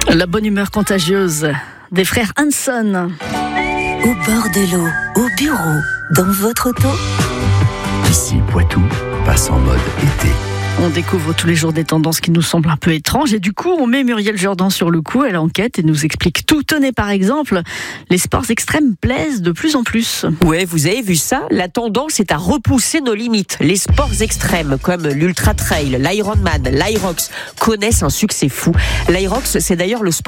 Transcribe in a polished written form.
La bonne humeur contagieuse des frères Hanson. Au bord de l'eau, au bureau, dans votre auto. Ici, Poitou passe en mode été. On découvre tous les jours des tendances qui nous semblent un peu étranges et du coup, on met Muriel Jourdan sur le coup. Elle enquête et nous explique tout. Tenez, par exemple, les sports extrêmes plaisent de plus en plus. Ouais, vous avez vu ça ? La tendance est à repousser nos limites. Les sports extrêmes comme l'ultra trail, l'Ironman, l'Irox connaissent un succès fou. L'Irox, c'est d'ailleurs le sport